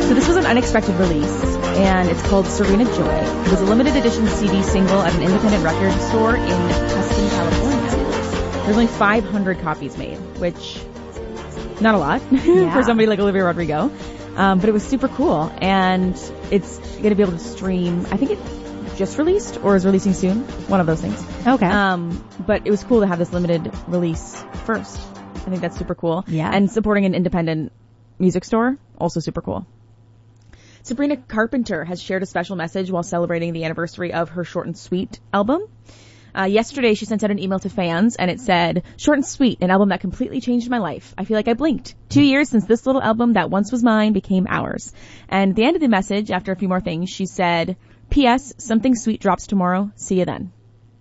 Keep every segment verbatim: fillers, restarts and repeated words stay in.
So this was an unexpected release, and it's called Serena Joy. It was a limited edition C D single at an independent record store in Tustin, California. There's only five hundred copies made, which, not a lot Yeah. for somebody like Olivia Rodrigo. Um, but it was super cool, and it's going to be able to stream, I think it just released or is releasing soon. One of those things. Okay. Um, but it was cool to have this limited release first. I think that's super cool. Yeah. And supporting an independent music store, also super cool. Sabrina Carpenter has shared a special message while celebrating the anniversary of her Short and Sweet album. Uh, yesterday she sent out an email to fans and it said, "Short and Sweet, an album that completely changed my life. I feel like I blinked. Two years since this little album that once was mine became ours." And at the end of the message, after a few more things, she said, "P S. Something sweet drops tomorrow. See you then."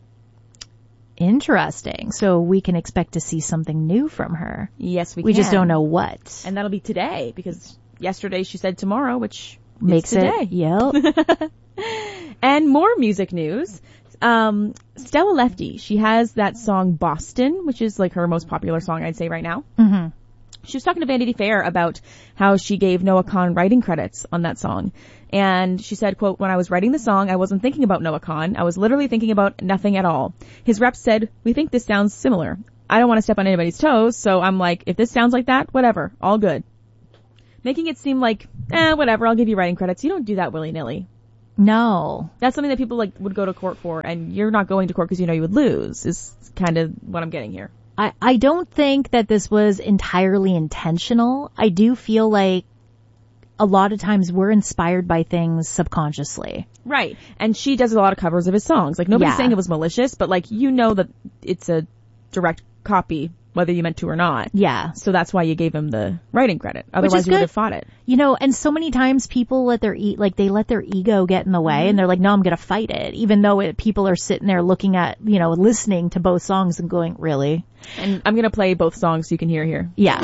Interesting. So we can expect to see something new from her. Yes, we, We can. just don't know what. And that'll be today because yesterday she said tomorrow, which Makes is today. it. Yep. And more music news. Um, Stella Lefty, she has that song Boston, which is like her most popular song, I'd say right now. Mm-hmm. She was talking to Vanity Fair about how she gave Noah Kahan writing credits on that song. And she said, quote, "When I was writing the song, I wasn't thinking about Noah Kahan. I was literally thinking about nothing at all. His reps said, 'We think this sounds similar.' I don't want to step on anybody's toes, so I'm like, if this sounds like that, whatever, all good." Making it seem like, eh, whatever, I'll give you writing credits. You don't do that willy-nilly. No. That's something that people like would go to court for, and you're not going to court because you know you would lose, is kind of what I'm getting here. I, I don't think that this was entirely intentional. I do feel like a lot of times we're inspired by things subconsciously. Right. And she does a lot of covers of his songs. Like, nobody's Yeah. saying it was malicious, but like, you know that it's a direct copy, whether you meant to or not. Yeah. So that's why you gave him the writing credit. Otherwise is you would good. have fought it. You know, and so many times people let their e- like they let their ego get in the way, and they're like, "No, I'm going to fight it," even though it, people are sitting there looking at, you know, listening to both songs and going, "Really?" And I'm going to play both songs so you can hear here. Yeah.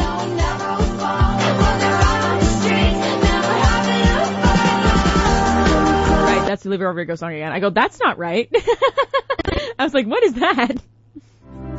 Right. That's the Olivia Rodrigo song again. I go, that's not right. I was like, what is that?